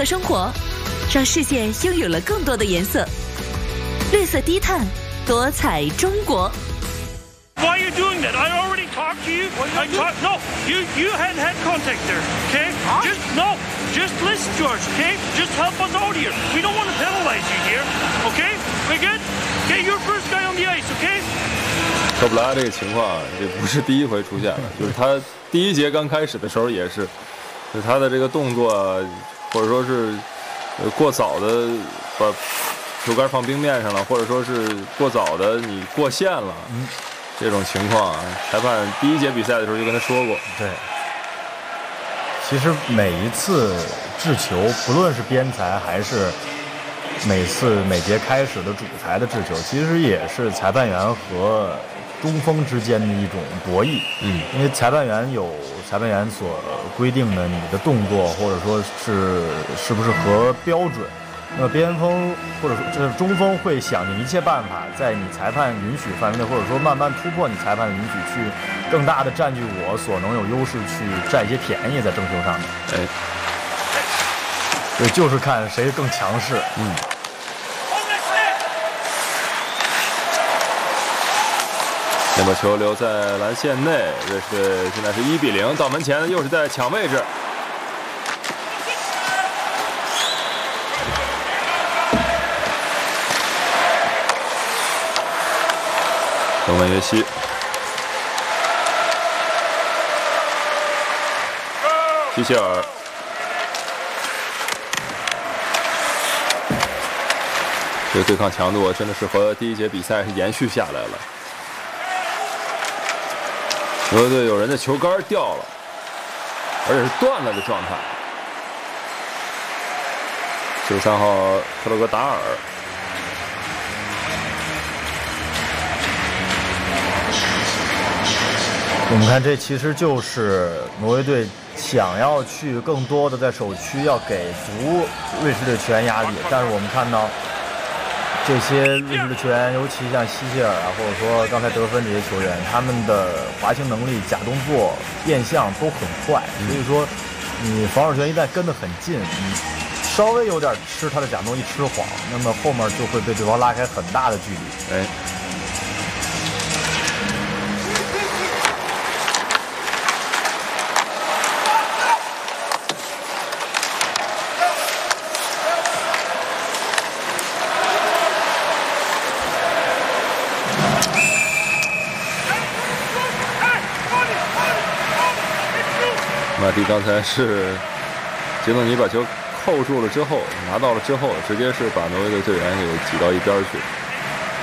色生活，让世界拥有了更多的颜色。绿色低碳，多彩中国。 Why are you doing that? I already talked to you. I talked. No, you had contact there. Okay? Just listen to us. Okay? Just help us out here. We don't want to penalize you here. Okay? We good? Okay, you're first guy on the ice. Okay? 科布拉这个情况，这不是第一回出现了，就是他第一节刚开始的时候也是，就是他的这个动作，或者说是过早的把球杆放冰面上了，或者说是过早的你过线了。这种情况啊，裁判第一节比赛的时候就跟他说过。 对，其实每一次制球，不论是边裁还是每节开始的主裁的制球，其实也是裁判员和中锋之间的一种博弈。因为裁判员有裁判员所规定的你的动作，或者说是不是合标准。那么边锋或者说这中锋会想尽一切办法，在你裁判允许范围内，或者说慢慢突破你裁判的允许，去更大的占据我所能有优势，去占一些便宜在争球上面。对，就是看谁更强势。 先把球留在篮线内，瑞士队现在是1-0，到门前又是在抢位置。东门约西，希希尔，这个对抗强度真的是和第一节比赛是延续下来了。国家队有人的球杆掉了，而且是断了的状态。13号特洛格达尔。 我们看，这其实就是挪威队想要去更多的在首区要给足瑞士队球员压力，但是我们看到这些瑞士的球员，尤其像希希尔啊，或者说刚才得分这些球员，他们的滑行能力、假动作、变向都很快，所以说你防守球员一旦跟得很近，你稍微有点吃他的假动作一吃晃，那么后面就会被对方拉开很大的距离。 马蒂刚才是杰诺尼把球扣住了之后，拿到了之后，直接是把挪威的队员给挤到一边去。